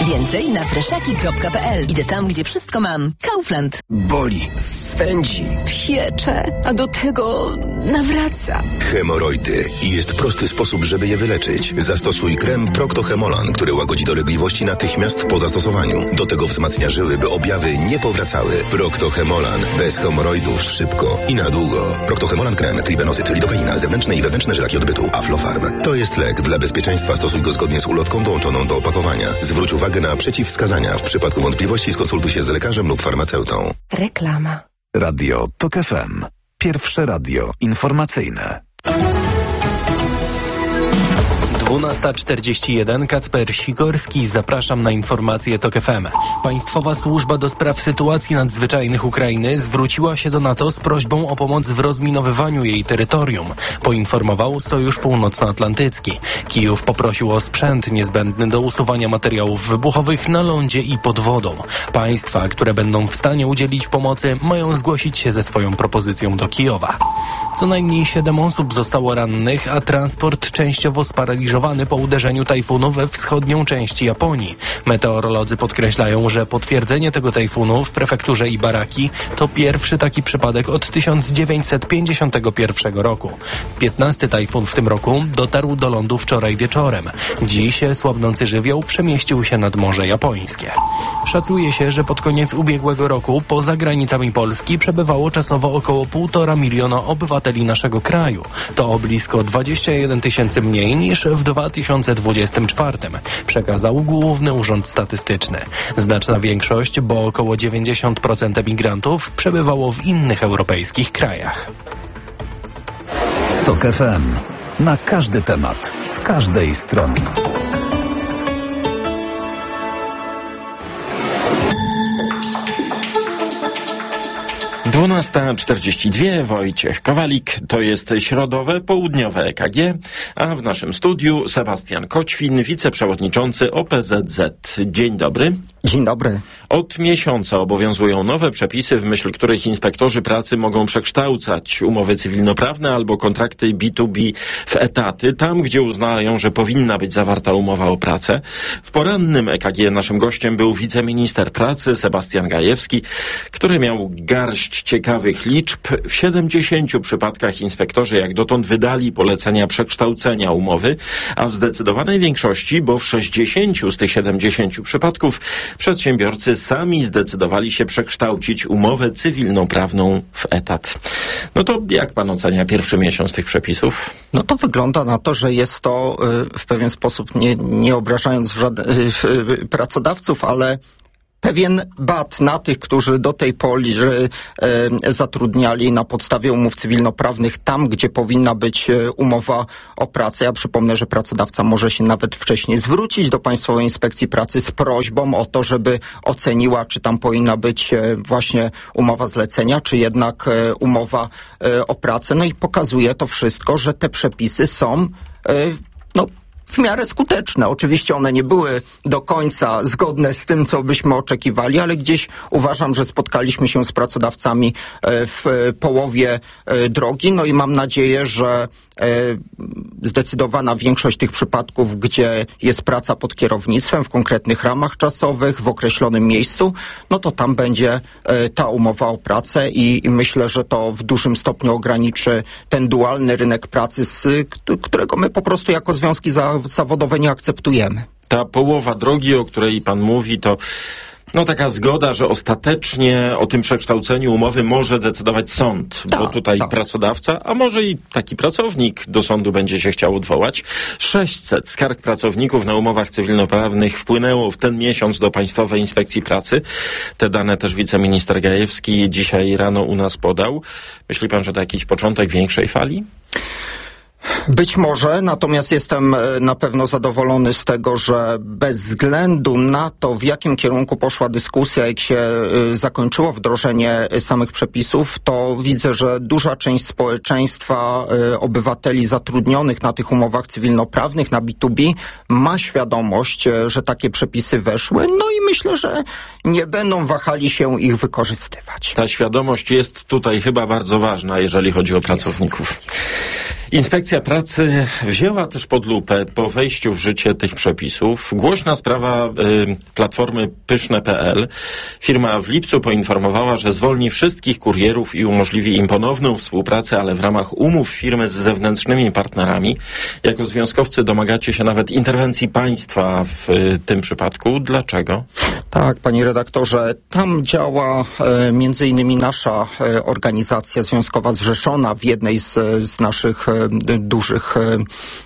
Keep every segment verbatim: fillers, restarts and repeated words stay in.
Więcej na freszaki kropka pe el. Idę tam, gdzie wszystko mam. Kaufland. Boli, swędzi, piecze, a do tego nawraca. Hemoroidy. I jest prosty sposób, żeby je wyleczyć. Zastosuj krem Procto-Hemolan, który łagodzi dolegliwości natychmiast po zastosowaniu. Do tego wzmacnia żyły, by objawy nie powracały. Procto-Hemolan. Bez hemoroidów szybko i na długo. Procto-Hemolan krem, tribenozyt, lidokaina, zewnętrzne i wewnętrzne żylaki odbytu. Aflofarm. To jest lek. Dla bezpieczeństwa stosuj go zgodnie z ulotką dołączoną do opakowania. Zwróć uwagę na przeciwwskazania. W przypadku wątpliwości skonsultuj się z lekarzem lub farmaceutą. Reklama. Radio TOK F M. Pierwsze radio informacyjne. dwunasta czterdzieści jeden, Kacper Sikorski, zapraszam na informacje TOK F M. Państwowa Służba do Spraw Sytuacji Nadzwyczajnych Ukrainy zwróciła się do NATO z prośbą o pomoc w rozminowywaniu jej terytorium, poinformował Sojusz Północnoatlantycki. Kijów poprosił o sprzęt niezbędny do usuwania materiałów wybuchowych na lądzie i pod wodą. Państwa, które będą w stanie udzielić pomocy, mają zgłosić się ze swoją propozycją do Kijowa. Co najmniej siedem osób zostało rannych, a transport częściowo sparaliżowany po uderzeniu tajfunu we wschodnią część Japonii. Meteorolodzy podkreślają, że potwierdzenie tego tajfunu w prefekturze Ibaraki to pierwszy taki przypadek od tysiąc dziewięćset pięćdziesiątego pierwszego roku. Piętnasty tajfun w tym roku dotarł do lądu wczoraj wieczorem. Dziś słabnący żywioł przemieścił się nad Morze Japońskie. Szacuje się, że pod koniec ubiegłego roku poza granicami Polski przebywało czasowo około półtora miliona obywateli naszego kraju. To o blisko dwadzieścia jeden tysięcy mniej niż w dwa tysiące dwudziestym czwartym, przekazał Główny Urząd Statystyczny. Znaczna większość, bo około dziewięćdziesiąt procent emigrantów przebywało w innych europejskich krajach. TOK F M. Na każdy temat, z każdej strony. dwunasta czterdzieści dwa, Wojciech Kowalik, to jest środowe, południowe E K G, a w naszym studiu Sebastian Koćwin, wiceprzewodniczący O P Z Z. Dzień dobry. Dzień dobry. Od miesiąca obowiązują nowe przepisy, w myśl których inspektorzy pracy mogą przekształcać umowy cywilnoprawne albo kontrakty B dwa B w etaty, tam gdzie uznają, że powinna być zawarta umowa o pracę. W porannym E K G naszym gościem był wiceminister pracy Sebastian Gajewski, który miał garść ciekawych liczb. W siedemdziesięciu przypadkach inspektorzy jak dotąd wydali polecenia przekształcenia umowy, a w zdecydowanej większości, bo w sześćdziesięciu z tych siedemdziesięciu przypadków przedsiębiorcy sami zdecydowali się przekształcić umowę cywilnoprawną w etat. No to jak pan ocenia pierwszy miesiąc tych przepisów? No to wygląda na to, że jest to y, w pewien sposób, nie, nie obrażając żaden, y, y, pracodawców, ale pewien bat na tych, którzy do tej pory e, zatrudniali na podstawie umów cywilnoprawnych tam, gdzie powinna być e, umowa o pracę. Ja przypomnę, że pracodawca może się nawet wcześniej zwrócić do Państwowej Inspekcji Pracy z prośbą o to, żeby oceniła, czy tam powinna być e, właśnie umowa zlecenia, czy jednak e, umowa e, o pracę. No i pokazuje to wszystko, że te przepisy są e, no w miarę skuteczne. Oczywiście one nie były do końca zgodne z tym, co byśmy oczekiwali, ale gdzieś uważam, że spotkaliśmy się z pracodawcami w połowie drogi. No i mam nadzieję, że zdecydowana większość tych przypadków, gdzie jest praca pod kierownictwem w konkretnych ramach czasowych, w określonym miejscu, no to tam będzie ta umowa o pracę i, i myślę, że to w dużym stopniu ograniczy ten dualny rynek pracy, z którego my po prostu jako związki za zawodowe nie akceptujemy. Ta połowa drogi, o której pan mówi, to no taka zgoda, że ostatecznie o tym przekształceniu umowy może decydować sąd, tak, bo tutaj tak. pracodawca, a może i taki pracownik do sądu będzie się chciał odwołać. sześćset skarg pracowników na umowach cywilnoprawnych wpłynęło w ten miesiąc do Państwowej Inspekcji Pracy. Te dane też wiceminister Gajewski dzisiaj rano u nas podał. Myśli pan, że to jakiś początek większej fali? Być może, natomiast jestem na pewno zadowolony z tego, że bez względu na to, w jakim kierunku poszła dyskusja, jak się zakończyło wdrożenie samych przepisów, to widzę, że duża część społeczeństwa, obywateli zatrudnionych na tych umowach cywilnoprawnych, na B dwa B, ma świadomość, że takie przepisy weszły, no i myślę, że nie będą wahali się ich wykorzystywać. Ta świadomość jest tutaj chyba bardzo ważna, jeżeli chodzi o pracowników. Inspekcja Pracy wzięła też pod lupę po wejściu w życie tych przepisów głośna sprawa y, platformy pyszne kropka p l. Firma w lipcu poinformowała, że zwolni wszystkich kurierów i umożliwi im ponowną współpracę, ale w ramach umów firmy z zewnętrznymi partnerami. Jako związkowcy domagacie się nawet interwencji państwa w y, tym przypadku. Dlaczego? Tak, panie redaktorze, tam działa e, między innymi nasza e, organizacja związkowa zrzeszona w jednej z, z naszych e, dużych e,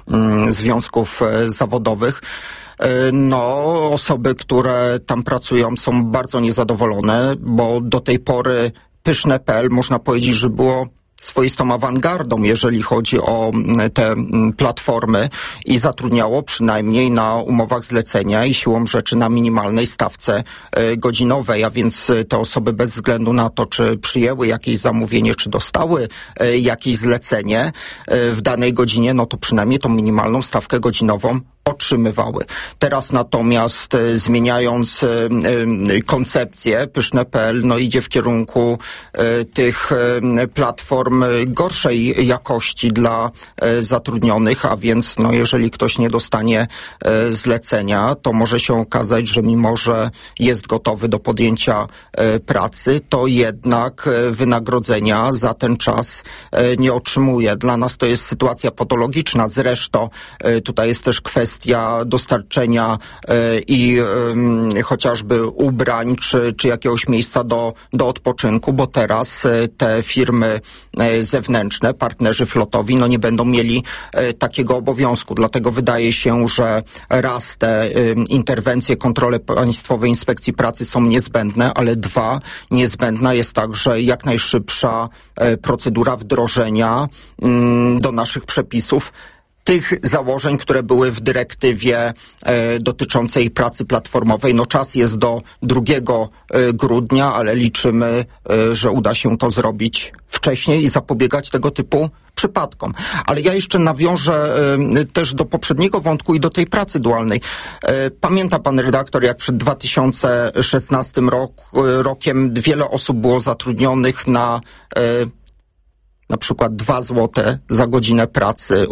m, związków e, zawodowych. E, no, osoby, które tam pracują, są bardzo niezadowolone, bo do tej pory pyszne kropka p l można powiedzieć, że było swoistą awangardą, jeżeli chodzi o te platformy i zatrudniało przynajmniej na umowach zlecenia i siłą rzeczy na minimalnej stawce godzinowej, a więc te osoby bez względu na to, czy przyjęły jakieś zamówienie, czy dostały jakieś zlecenie w danej godzinie, no to przynajmniej tą minimalną stawkę godzinową otrzymywały. Teraz natomiast e, zmieniając e, e, koncepcję, pyszne kropka p l no idzie w kierunku e, tych e, platform gorszej jakości dla e, zatrudnionych, a więc no jeżeli ktoś nie dostanie e, zlecenia, to może się okazać, że mimo, że jest gotowy do podjęcia e, pracy, to jednak e, wynagrodzenia za ten czas e, nie otrzymuje. Dla nas to jest sytuacja patologiczna. Zresztą e, tutaj jest też kwestia kwestia dostarczenia e, i e, chociażby ubrań, czy, czy jakiegoś miejsca do, do odpoczynku, bo teraz e, te firmy e, zewnętrzne, partnerzy flotowi, no nie będą mieli e, takiego obowiązku. Dlatego wydaje się, że raz te e, interwencje, kontrole Państwowej Inspekcji Pracy są niezbędne, ale dwa, niezbędna jest także jak najszybsza e, procedura wdrożenia m, do naszych przepisów tych założeń, które były w dyrektywie e, dotyczącej pracy platformowej. No czas jest do drugiego grudnia, ale liczymy, e, że uda się to zrobić wcześniej i zapobiegać tego typu przypadkom. Ale ja jeszcze nawiążę e, też do poprzedniego wątku i do tej pracy dualnej. E, pamięta pan redaktor, jak przed dwa tysiące szesnastym rok, rokiem wiele osób było zatrudnionych na e, na przykład dwa złote za godzinę pracy